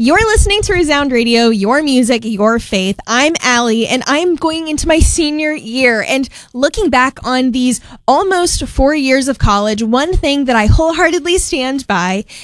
You're listening to Resound Radio, your music, your faith. I'm Allie, and I'm going into my senior year. And looking back on these almost 4 years of college, one thing that I wholeheartedly stand by